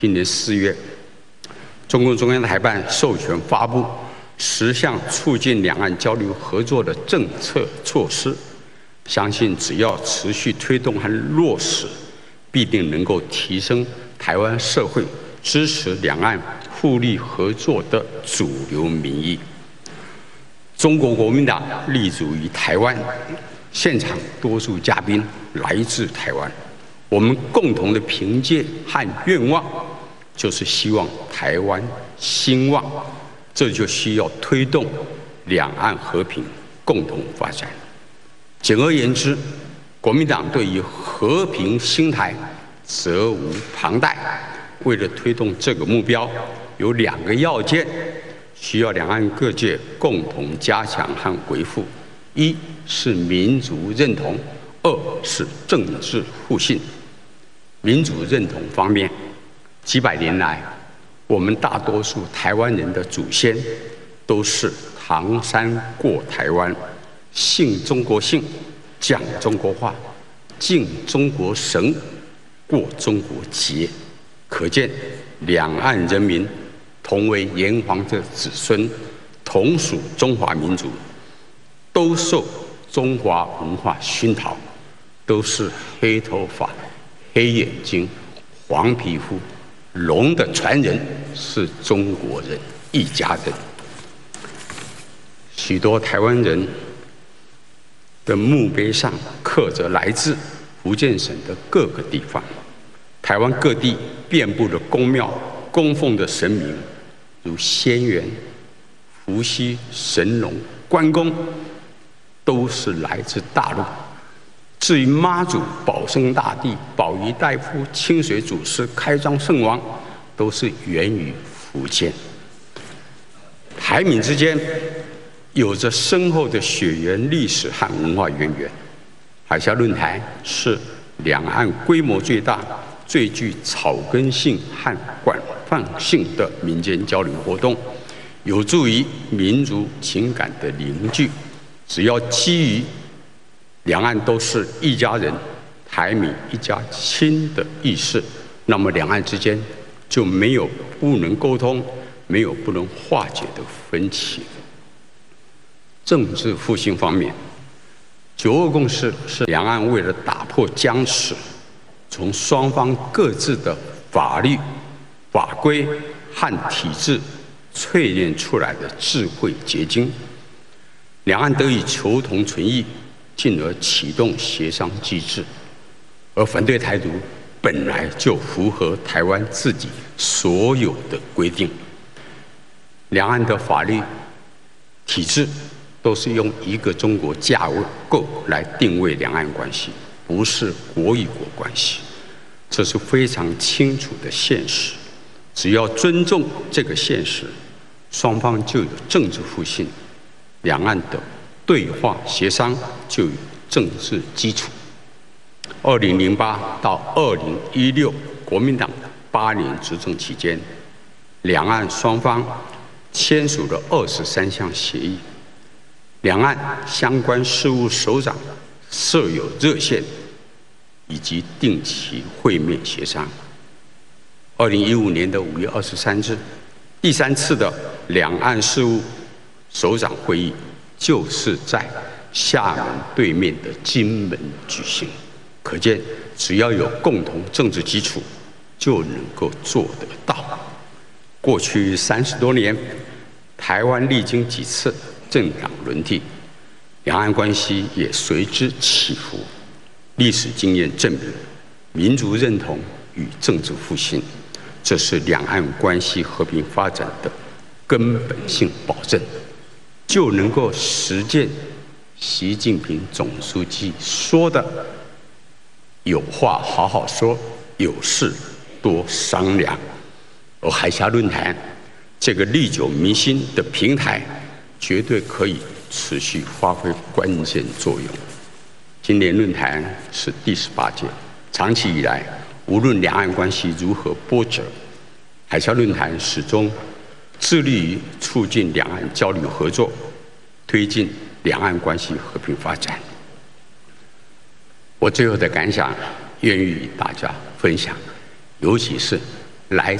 今年4月，中共中央台办授权发布10项促进两岸交流合作的政策措施，相信只要持续推动和落实，必定能够提升台湾社会支持两岸互利合作的主流民意。中国国民党立足于台湾，现场多数嘉宾来自台湾，我们共同的凭借和愿望就是希望台湾兴旺，这就需要推动两岸和平共同发展。简而言之，国民党对于和平兴台责无旁贷。为了推动这个目标，有2个要件，需要两岸各界共同加强和维护：一是民族认同，2是政治互信。民族认同方面，几百年来，我们大多数台湾人的祖先都是唐山过台湾，信中国姓，讲中国话，敬中国神，过中国节。可见，两岸人民同为炎黄的子孙，同属中华民族，都受中华文化熏陶，都是黑头发、黑眼睛、黄皮肤、龙的传人，是中国人一家人。许多台湾人的墓碑上刻着来自福建省的各个地方，台湾各地遍布的宫庙供奉的神明，如仙源、伏羲、神农、关公，都是来自大陆。至于妈祖、保生大帝、保仪大夫、清水祖师、开漳圣王，都是源于福建。台闽之间有着深厚的血缘历史和文化渊源。海峡论坛是两岸规模最大、最具草根性和广泛性的民间交流活动，有助于民族情感的凝聚。只要基于两岸都是一家人、台闽一家亲的意识，那么两岸之间就没有不能沟通、没有不能化解的分歧。政治复兴方面，9·2共识是两岸为了打破僵持，从双方各自的法律、法规和体制淬炼出来的智慧结晶。两岸得以求同存异，进而启动协商机制。而反对台独本来就符合台湾自己所有的规定。两岸的法律体制都是用一个中国架构来定位两岸关系，不是国与国关系，这是非常清楚的现实。只要尊重这个现实，双方就有政治互信，两岸的对话协商就有政治基础。2008到2016国民党8年执政期间，两岸双方签署了23项协议，两岸相关事务首长设有热线以及定期会面协商。2015年的5月23日，第3次的两岸事务首长会议就是在厦门对面的金门举行。可见，只要有共同政治基础，就能够做得到。过去30多年，台湾历经几次政党轮替，两岸关系也随之起伏。历史经验证明，民族认同与政治复兴，这是两岸关系和平发展的根本性保证，就能够实践习近平总书记说的“有话好好说，有事多商量”。而海峡论坛这个历久弥新的平台，绝对可以持续发挥关键作用。今年论坛是第18届，长期以来，无论两岸关系如何波折，海峡论坛始终致力于促进两岸交流合作，推进两岸关系和平发展。我最后的感想，愿意与大家分享，尤其是来